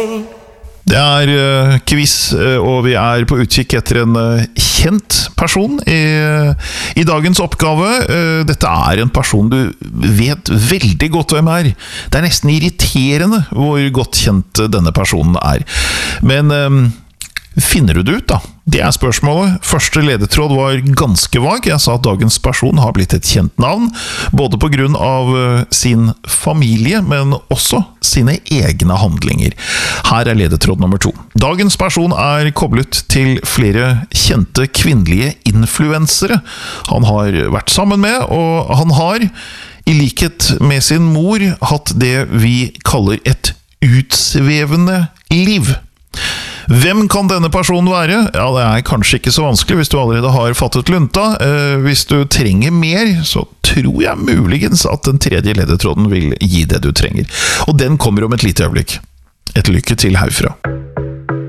Det quiz, og vi på utkikk etter en kjent person i dagens oppgave. Dette en person du vet veldig godt hvem Det nesten irriterende hvor godt kjent denne personen Men finner du det ut da? Det spørsmålet. Første ledetråd var ganske vag. Jeg sa at dagens person har blitt et kjent navn, både på grunn av sin familie, men også sine egne handlinger. Her ledetråd nummer 2. Dagens person koblet til flere kjente kvinnelige influensere han har vært sammen med, og han har, i likhet med sin mor, hatt det vi kaller et utsvevende liv. Hvem kan denne personen være? Ja, det kanskje ikke så vanskelig hvis du allerede har fattet lunta. Hvis du trenger mer, så tror jeg muligens at den tredje ledetråden vil gi det du trenger. Og den kommer om et lite øyeblikk. Et lykke til herfra.